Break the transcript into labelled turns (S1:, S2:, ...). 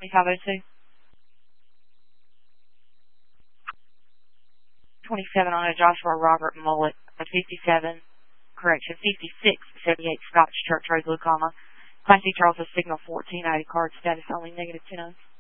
S1: 2502. 27 on a Joshua Robert Mullet, a 5678 Scotch Church Road, Lucama. Class C Charles is signal 1480, card status only, -10.